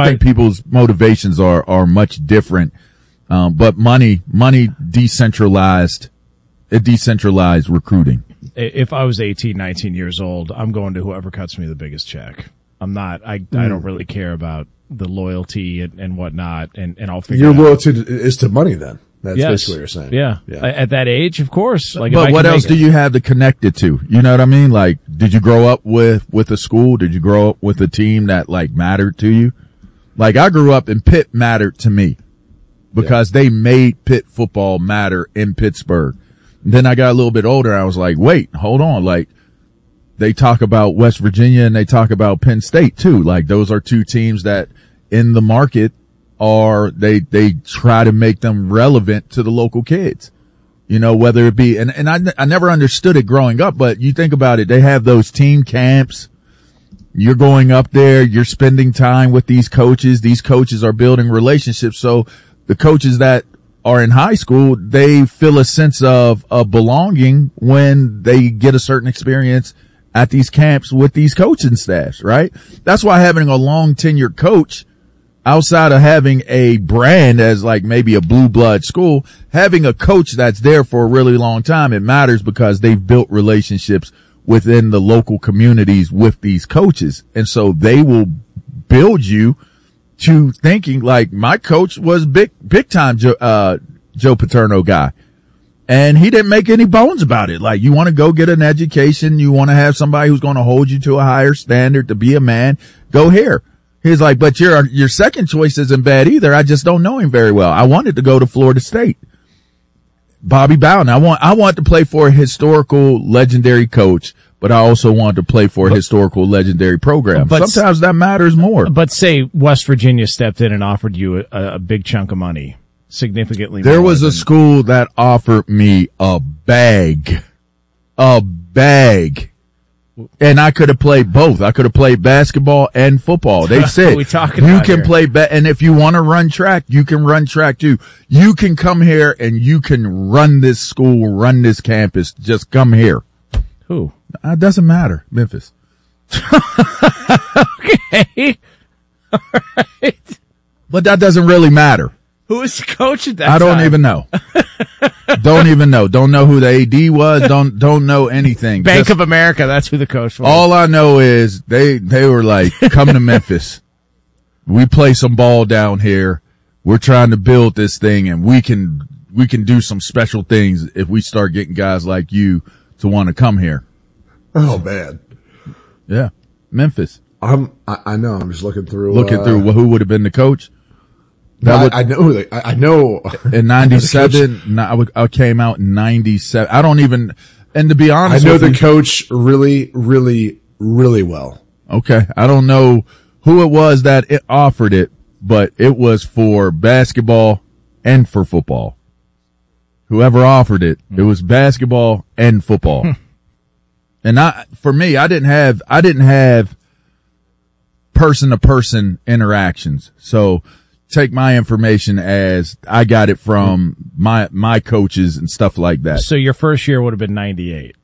I think people's motivations are much different. But money decentralized recruiting. If I was 18, 19 years old, I'm going to whoever cuts me the biggest check. I don't really care about the loyalty and whatnot, and I'll figure Your it out. loyalty is to money then. That's basically what you're saying. Yeah. At that age, of course. Like, but what else do you have to connect it to? You know what I mean? Like, did you grow up with a school? Did you grow up with a team that like mattered to you? Like, I grew up and Pitt mattered to me because they made Pitt football matter in Pittsburgh. Then I got a little bit older. I was like, wait, hold on. Like, they talk about West Virginia and they talk about Penn State too. Like, those are two teams that in the market they try to make them relevant to the local kids. You know, whether it be, and I never understood it growing up, but you think about it, they have those team camps. You're going up there, you're spending time with these coaches. These coaches are building relationships. So the coaches that are in high school, they feel a sense of belonging when they get a certain experience at these camps with these coaching staffs, right? That's why having a long tenured coach, outside of having a brand as like maybe a blue blood school, having a coach that's there for a really long time, it matters because they've built relationships within the local communities with these coaches. And so they will build you to thinking like my coach was big time Joe Paterno guy. And he didn't make any bones about it. Like, you want to go get an education. You want to have somebody who's going to hold you to a higher standard to be a man. Go here. He's like, but your second choice isn't bad either. I just don't know him very well. I wanted to go to Florida State. Bobby Bowden. I want to play for a historical legendary coach, but I also want to play for a historical legendary program. But sometimes that matters more. But say West Virginia stepped in and offered you a big chunk of money. Significantly more. There was a school that offered me a bag, and I could have played both. I could have played basketball and football. They said you can play, and if you want to run track, you can run track too. You can come here and you can run this school, run this campus. Just come here. Who? It doesn't matter. Memphis. Okay. All right. But that doesn't really matter. Who was the coach at that I don't time? even know. Don't even know. Don't know who the AD was. Don't know anything. Bank of America, that's who the coach was. All I know is they were like, come to Memphis. We play some ball down here. We're trying to build this thing, and we can do some special things if we start getting guys like you to want to come here. Oh man. Yeah. Memphis. I know. I'm just looking through who would have been the coach. I know. In 97, I came out in 97. I don't even, and to be honest, I know the coach really, really, really well. Okay. I don't know who it was that offered it, but it was for basketball and for football. Whoever offered it, it was basketball and football. And for me, I didn't have person to person interactions. So, take my information as I got it from my coaches and stuff like that. So your first year would have been 98.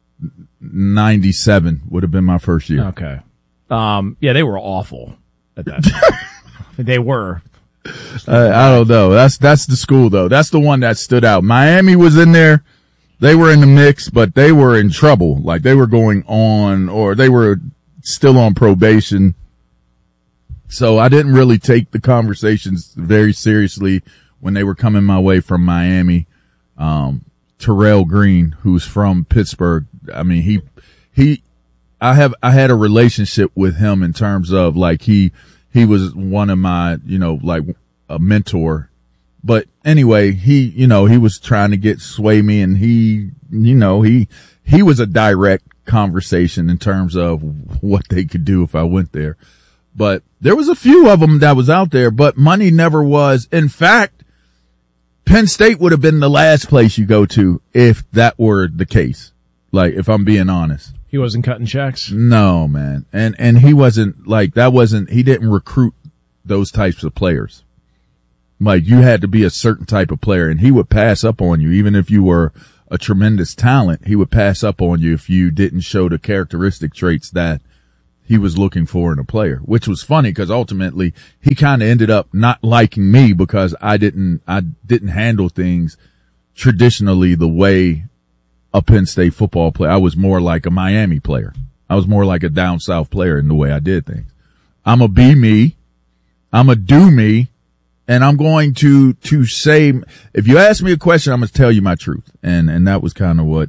97 would have been my first year. Okay. Yeah, they were awful at that time. They were. I don't know. That's the school though. That's the one that stood out. Miami was in there. They were in the mix, but they were in trouble. Like they were going on, or they were still on probation. So I didn't really take the conversations very seriously when they were coming my way from Miami. Terrell Green, who's from Pittsburgh. I mean, I had a relationship with him in terms of like he was one of my, like a mentor. But anyway, he was trying to sway me, and he was a direct conversation in terms of what they could do if I went there. But there was a few of them that was out there, but money never was. In fact, Penn State would have been the last place you go to if that were the case. Like, if I'm being honest. He wasn't cutting checks? No, man. And he wasn't like, he didn't recruit those types of players. Like, you had to be a certain type of player, and he would pass up on you. Even if you were a tremendous talent, he would pass up on you if you didn't show the characteristic traits that he was looking for in a player, which was funny because ultimately he kind of ended up not liking me because I didn't handle things traditionally the way a Penn State football player. I was more like a Miami player. I was more like a down south player in the way I did things. I'm a be me. I'm a do me. And I'm going to say, if you ask me a question, I'm going to tell you my truth. And that was kind of what,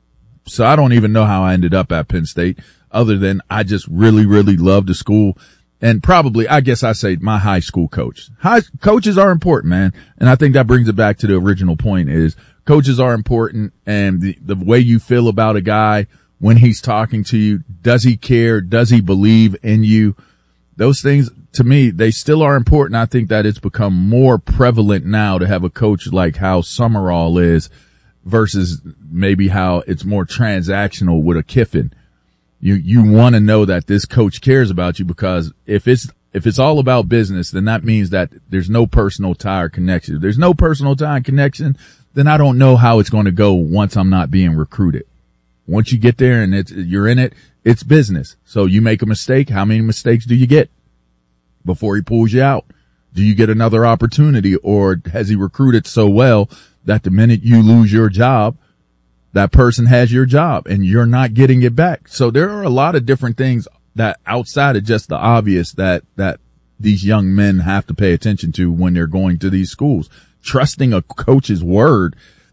so I don't even know how I ended up at Penn State other than I just really, really loved the school. And probably, I guess I say my high school coach. Coaches are important, man. And I think that brings it back to the original point is coaches are important. And the way you feel about a guy when he's talking to you, does he care? Does he believe in you? Those things, to me, they still are important. I think that it's become more prevalent now to have a coach like how Summerall is versus maybe how it's more transactional with a Kiffin. You want to know that this coach cares about you because if it's all about business, then that means that there's no personal tie or connection. If there's no personal tie and connection, then I don't know how it's going to go once I'm not being recruited. Once you get there and you're in it, it's business. So you make a mistake. How many mistakes do you get before he pulls you out? Do you get another opportunity, or has he recruited so well that the minute you lose your job, that person has your job and you're not getting it back? So there are a lot of different things that outside of just the obvious that these young men have to pay attention to when they're going to these schools. Trusting a coach's word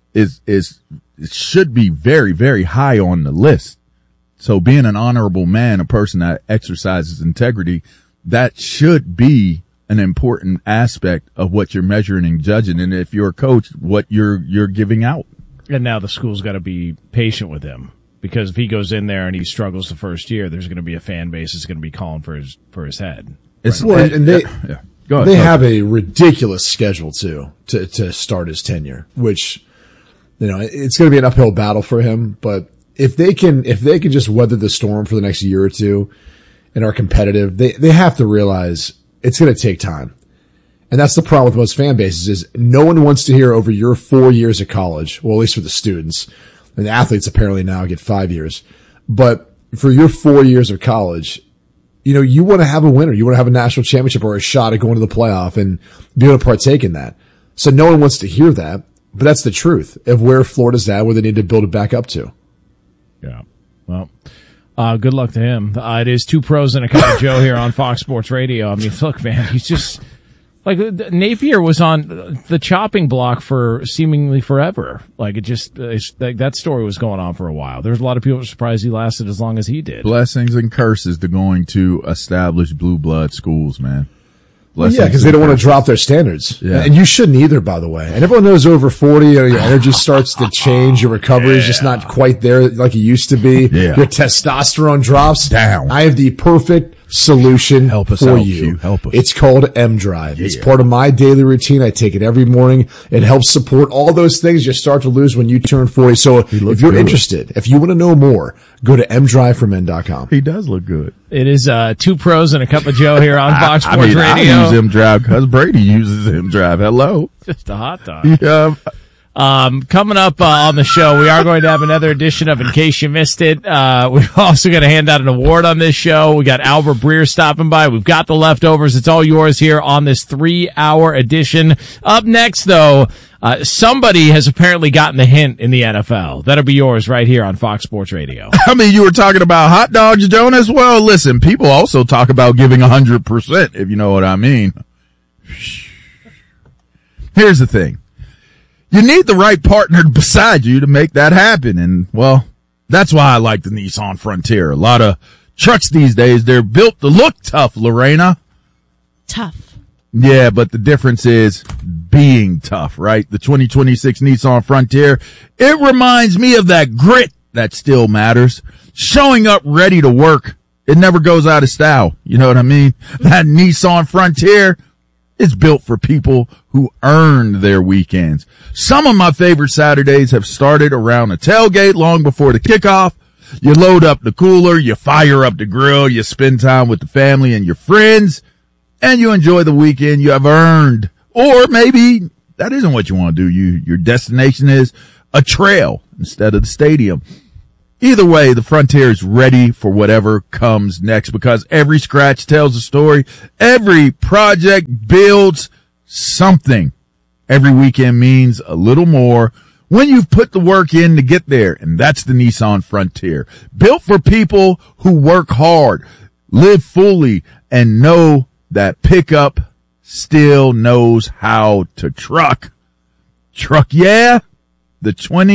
it should be very, very high on the list. So being an honorable man, a person that exercises integrity, that should be an important aspect of what you're measuring and judging. And if you're a coach, what you're giving out. And now the school's got to be patient with him because if he goes in there and he struggles the first year, there's going to be a fan base that's going to be calling for his head. Well, and they have a ridiculous schedule too to start his tenure, which, you know, it's going to be an uphill battle for him. But if they can just weather the storm for the next year or two and are competitive, they have to realize it's going to take time. And that's the problem with most fan bases is no one wants to hear over your 4 years of college. Well, at least for the students, and the athletes apparently now get 5 years, but for your 4 years of college, you know, you want to have a winner. You want to have a national championship or a shot at going to the playoff and be able to partake in that. So no one wants to hear that, but that's the truth of where Florida's at, where they need to build it back up to. Yeah. Well, good luck to him. It is Two Pros and a Cup of Joe here on Fox Sports Radio. I mean, look, man, he's just like Napier was on the chopping block for seemingly forever. Like that story was going on for a while. There's a lot of people surprised he lasted as long as he did. Blessings and curses to going to established blue blood schools, man. Well, yeah, because they don't want to drop their standards. Yeah. And you shouldn't either, by the way. And everyone knows over 40, your energy starts to change. Your recovery is just not quite there like it used to be. Yeah. Your testosterone drops down. I have the perfect solution for you. Help us. It's called M-Drive. Yeah. It's part of my daily routine. I take it every morning. It helps support all those things you start to lose when you turn 40. So if you're interested, if you want to know more, go to mdriveformen.com. He does look good. It is Two Pros and a Cup of Joe here on Fox Sports Radio. I use M-Drive because Brady uses M-Drive. Hello. Just a hot dog. Yeah. Coming up on the show, we are going to have another edition of In Case You Missed It. We're also going to hand out an award on this show. We got Albert Breer stopping by. We've got the leftovers. It's all yours here on this 3-hour edition. Up next, though, somebody has apparently gotten the hint in the NFL. That'll be yours right here on Fox Sports Radio. I mean, you were talking about hot dogs, Jonas. Well, listen, people also talk about giving 100%, if you know what I mean. Here's the thing. You need the right partner beside you to make that happen. And, well, that's why I like the Nissan Frontier. A lot of trucks these days, they're built to look tough, Lorena. Tough. Yeah, but the difference is being tough, right? The 2026 Nissan Frontier, it reminds me of that grit that still matters. Showing up ready to work. It never goes out of style. You know what I mean? That Nissan Frontier, it's built for people who earned their weekends. Some of my favorite Saturdays have started around a tailgate long before the kickoff. You load up the cooler, you fire up the grill, you spend time with the family and your friends, and you enjoy the weekend you have earned. Or maybe that isn't what you want to do. Your destination is a trail instead of the stadium. Either way, the Frontier is ready for whatever comes next because every scratch tells a story. Every project builds something. Every weekend means a little more when you've put the work in to get there. And that's the Nissan Frontier. Built for people who work hard, live fully, and know that pickup still knows how to truck. Truck, yeah. The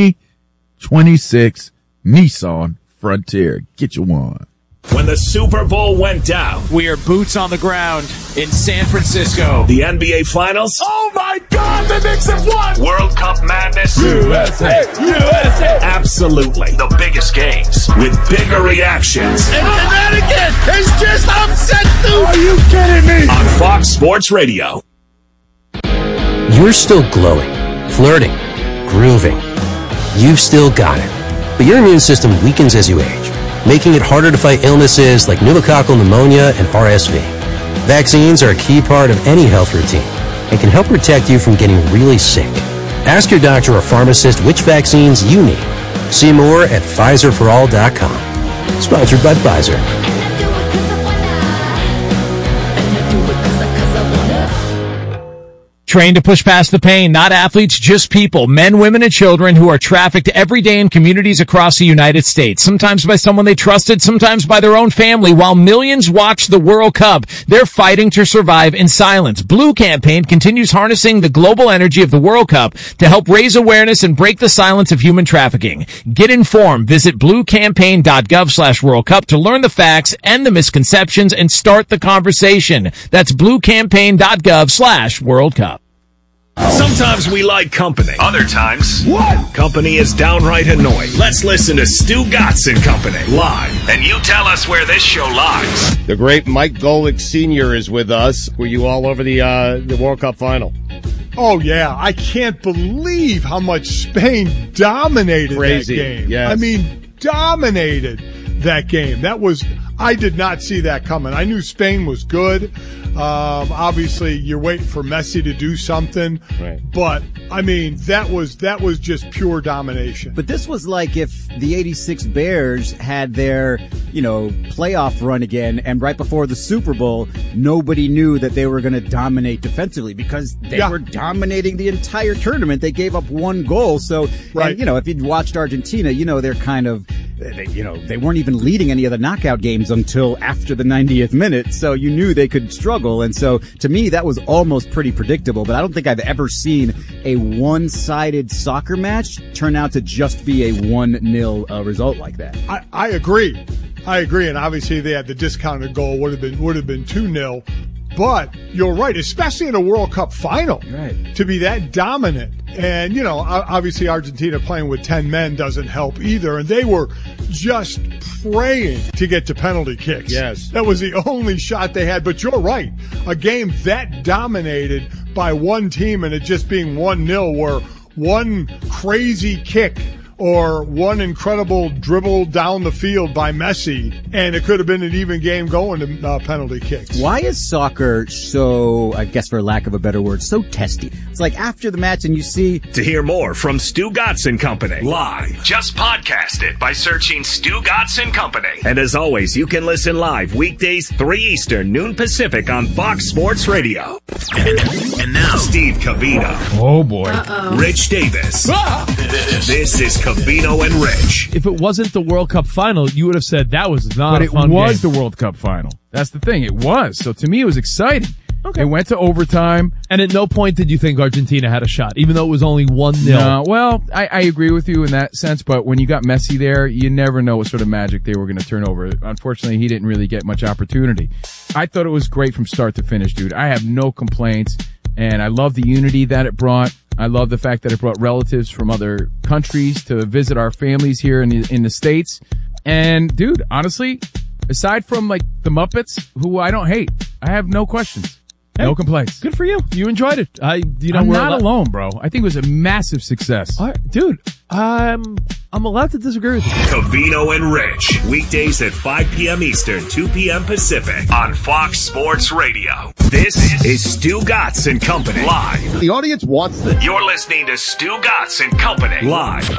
2026 Nissan Frontier. Get you one. When the Super Bowl went down, we are boots on the ground in San Francisco. The NBA Finals. Oh my God, the Knicks have won! World Cup madness. USA! USA! Absolutely. The biggest games with bigger reactions. And Connecticut is just upset too! Are you kidding me? On Fox Sports Radio. You're still glowing, flirting, grooving. You've still got it. But your immune system weakens as you age, making it harder to fight illnesses like pneumococcal pneumonia and RSV. Vaccines are a key part of any health routine and can help protect you from getting really sick. Ask your doctor or pharmacist which vaccines you need. See more at PfizerForAll.com. Sponsored by Pfizer. Trained to push past the pain, not athletes, just people, men, women, and children who are trafficked every day in communities across the United States, sometimes by someone they trusted, sometimes by their own family. While millions watch the World Cup, they're fighting to survive in silence. Blue Campaign continues harnessing the global energy of the World Cup to help raise awareness and break the silence of human trafficking. Get informed. Visit bluecampaign.gov/World Cup to learn the facts and the misconceptions and start the conversation. That's bluecampaign.gov/World Cup. Sometimes we like company. Other times, what? Company is downright annoying. Let's listen to Stu Gatz and Company live, and you tell us where this show lies. The great Mike Golick Sr. is with us. Were you all over the World Cup final? Oh, yeah. I can't believe how much Spain dominated that game. Yes. I mean, dominated that game. I did not see that coming. I knew Spain was good. Obviously, you're waiting for Messi to do something. Right. But, I mean, that was just pure domination. But this was like if the 86 Bears had their, playoff run again, and right before the Super Bowl, nobody knew that they were going to dominate defensively because they were dominating the entire tournament. They gave up one goal. So, right. And, if you'd watched Argentina, they're kind of, they weren't even leading any of the knockout games until after the 90th minute. So you knew they could struggle. And so to me, that was almost pretty predictable, but I don't think I've ever seen a one-sided soccer match turn out to just be a 1-0 result like that. I agree. And obviously they had the discounted goal would have been 2-0. But you're right, especially in a World Cup final, right, to be that dominant. And, obviously Argentina playing with 10 men doesn't help either. And they were just praying to get to penalty kicks. Yes. That was the only shot they had. But you're right. A game that dominated by one team and it just being 1-0 where one crazy kick or one incredible dribble down the field by Messi, and it could have been an even game going to penalty kicks. Why is soccer so, I guess for lack of a better word, so testy? It's like after the match and you see... To hear more from Stu Gatz and Company live, just podcast it by searching Stu Gatz and Company. And as always, you can listen live weekdays 3 Eastern, noon Pacific on Fox Sports Radio. And now, Steve Covino. Oh, boy. Rich Davis. This is Covino and Rich. If it wasn't the World Cup final, you would have said that was not a fun game. But it was the World Cup final. That's the thing. It was. So to me, it was exciting. Okay. It went to overtime. And at no point did you think Argentina had a shot, even though it was only 1-0. No, well, I agree with you in that sense, but when you got Messi there, you never know what sort of magic they were going to turn over. Unfortunately, he didn't really get much opportunity. I thought it was great from start to finish, dude. I have no complaints, and I love the unity that it brought. I love the fact that it brought relatives from other countries to visit our families here in the States. And dude, honestly, aside from like the Muppets, who I don't hate, I have no questions. Hey, no complaints. Good for you. You enjoyed it. I'm not alone, bro. I think it was a massive success. Dude, I'm allowed to disagree with you. Covino and Rich, weekdays at 5 p.m. Eastern, 2 p.m. Pacific on Fox Sports Radio. This is Stu Gatz and Company live. The audience wants this. You're listening to Stu Gatz and Company live.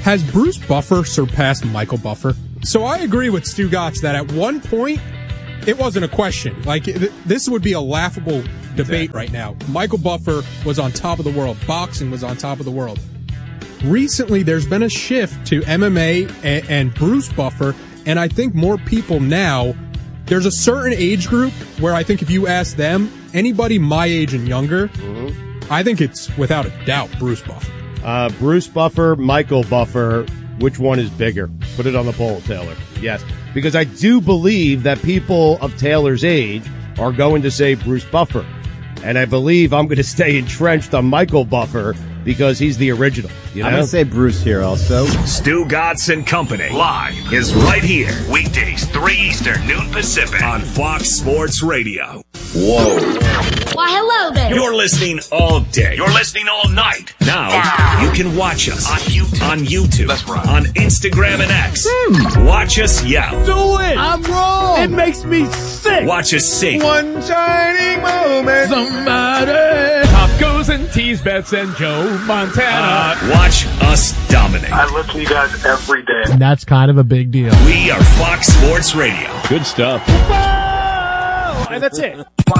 Has Bruce Buffer surpassed Michael Buffer? So I agree with Stu Gotts that at one point, it wasn't a question. Like, this would be a laughable debate right now. Michael Buffer was on top of the world. Boxing was on top of the world. Recently, there's been a shift to MMA and Bruce Buffer, and I think more people now, there's a certain age group where I think if you ask them, anybody my age and younger, I think it's without a doubt Bruce Buffer. Bruce Buffer, Michael Buffer, which one is bigger? Put it on the poll, Taylor. Yes, because I do believe that people of Taylor's age are going to say Bruce Buffer. And I believe I'm going to stay entrenched on Michael Buffer because he's the original. You know? I'm going to say Bruce here also. Stu Gotts and Company live is right here. Weekdays, 3 Eastern, noon Pacific on Fox Sports Radio. Whoa. Why, hello there. You're listening all day. You're listening all night. Now, you can watch us on YouTube, That's right. on Instagram and X. Watch us yell. Do it. I'm wrong. It makes me sick. Watch us sing. One shining moment. Somebody. Pop goes and tease bets and Joe Montana. Watch us dominate. I listen to you guys every day. And that's kind of a big deal. We are Fox Sports Radio. Good stuff. And that's it.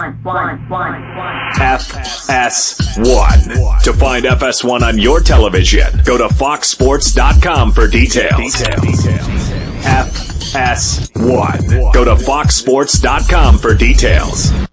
FS1. To find FS1 on your television, go to foxsports.com for details. FS1. Go to foxsports.com for details.